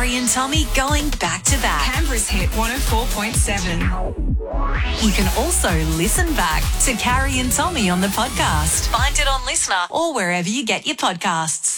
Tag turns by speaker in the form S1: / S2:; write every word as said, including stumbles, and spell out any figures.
S1: Carrie and Tommy going back to back.
S2: Canberra's hit one oh four point seven.
S1: You can also listen back to Carrie and Tommy on the podcast. Find it on Listener or wherever you get your podcasts.